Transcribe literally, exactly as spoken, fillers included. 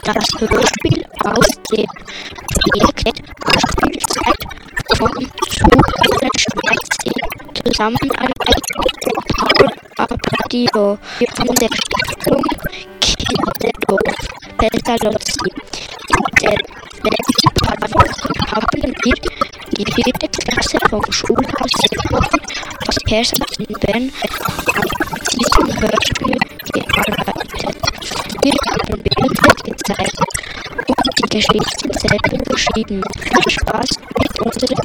Das Hörspiel aus dem Projekt Spielzeit von Schulschweizer Zusammenarbeit mit Power Radio von der Stiftung Kinderdorf Pestalozzi. In der letzten paar Wochen haben wir die vierte Klasse vom Schulhaus Seehofen aus Persach in Bern an diesem Hörspiel gearbeitet. Wir haben Bilder gezeigt und die Geschichten selber geschrieben. Viel Spaß mit unserem